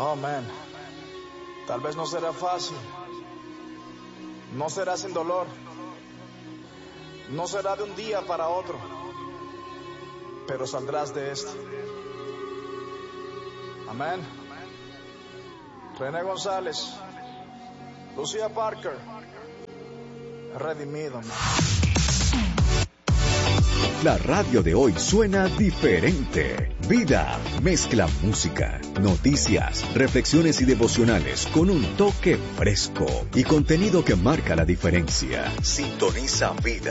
Oh, man. Tal vez no será fácil. No será sin dolor. No será de un día para otro. Pero saldrás de esto. Amén. René González. Lucía Parker. Redimido, man. La radio de hoy suena diferente. Vida mezcla música, noticias, reflexiones y devocionales con un toque fresco y contenido que marca la diferencia. Sintoniza Vida.